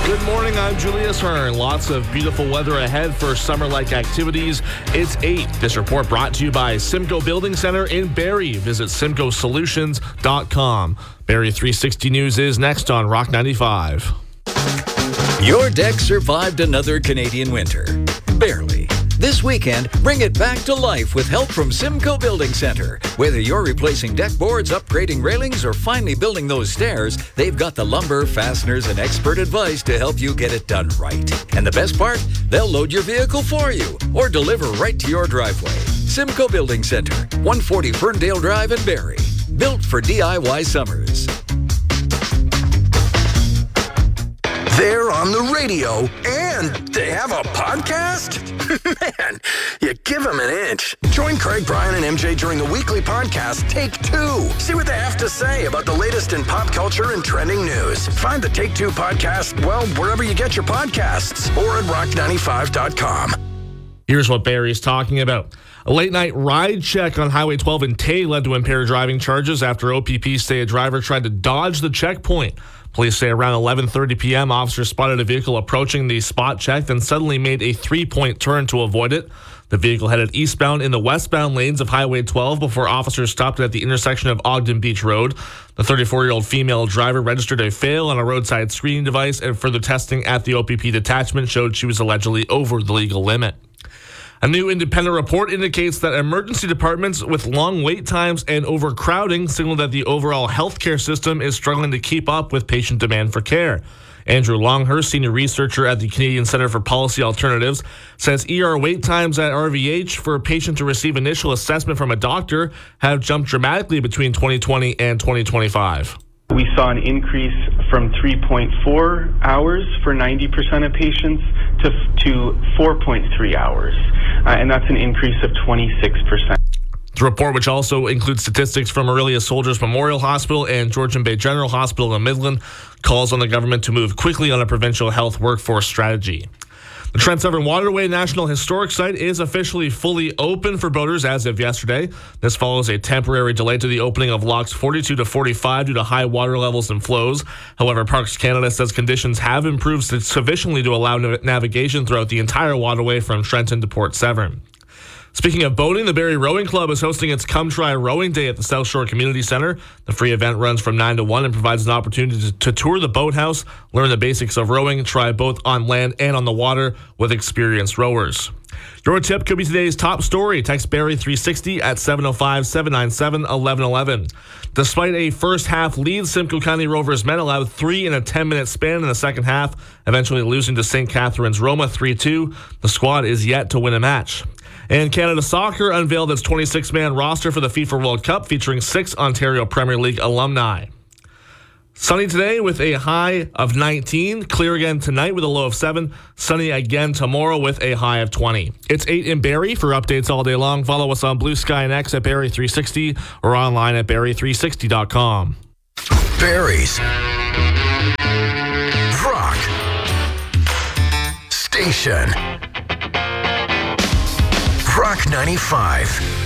Good morning, I'm Julius Hearn. Lots of beautiful weather ahead for summer-like activities. It's 8. This report brought to you by Simcoe Building Center in Barrie. Visit simcoesolutions.com. Barrie 360 News is next on Rock 95. Your deck survived another Canadian winter. Barely. This weekend, bring it back to life with help from Simcoe Building Center. Whether you're replacing deck boards, upgrading railings, or finally building those stairs, they've got the lumber, fasteners, and expert advice to help you get it done right. And the best part? They'll load your vehicle for you or deliver right to your driveway. Simcoe Building Center, 140 Ferndale Drive in Barrie. Built for DIY summers. They're on the radio, and they have a podcast? Man, you give them an inch. Join Craig, Brian, and MJ during the weekly podcast, Take Two. See what they have to say about the latest in pop culture and trending news. Find the Take Two podcast, well, wherever you get your podcasts, or at rock95.com. Here's what Barrie's talking about. A late-night ride check on Highway 12 in Tay led to impaired driving charges after OPP say a driver tried to dodge the checkpoint. Police say around 11:30 p.m., officers spotted a vehicle approaching the spot check, then suddenly made a three-point turn to avoid it. The vehicle headed eastbound in the westbound lanes of Highway 12 before officers stopped it at the intersection of Ogden Beach Road. The 34-year-old female driver registered a fail on a roadside screening device, and further testing at the OPP detachment showed she was allegedly over the legal limit. A new independent report indicates that emergency departments with long wait times and overcrowding signal that the overall healthcare system is struggling to keep up with patient demand for care. Andrew Longhurst, senior researcher at the Canadian Centre for Policy Alternatives, says ER wait times at RVH for a patient to receive initial assessment from a doctor have jumped dramatically between 2020 and 2025. We saw an increase from 3.4 hours for 90% of patients to 4.3 hours, and that's an increase of 26%. The report, which also includes statistics from Orillia Soldiers Memorial Hospital and Georgian Bay General Hospital in Midland, calls on the government to move quickly on a provincial health workforce strategy. The Trent Severn Waterway National Historic Site is officially fully open for boaters as of yesterday. This follows a temporary delay to the opening of locks 42 to 45 due to high water levels and flows. However, Parks Canada says conditions have improved sufficiently to allow navigation throughout the entire waterway from Trenton to Port Severn. Speaking of boating, the Barrie Rowing Club is hosting its Come Try Rowing Day at the South Shore Community Center. The free event runs from 9 to 1 and provides an opportunity to tour the boathouse, learn the basics of rowing, try both on land and on the water with experienced rowers. Your tip could be today's top story. Text Barrie 360 at 705-797-1111. Despite a first-half lead, Simcoe County Rovers men allowed 3 in a 10-minute span in the second half, eventually losing to St. Catharines Roma 3-2. The squad is yet to win a match. And Canada Soccer unveiled its 26-man roster for the FIFA World Cup, featuring 6 Ontario Premier League alumni. Sunny today with a high of 19. Clear again tonight with a low of 7. Sunny again tomorrow with a high of 20. It's 8 in Barrie. For updates all day long, follow us on Blue Sky and X at Barrie 360 or online at Barrie360.com. Barrie's Rock Station. Rock 95.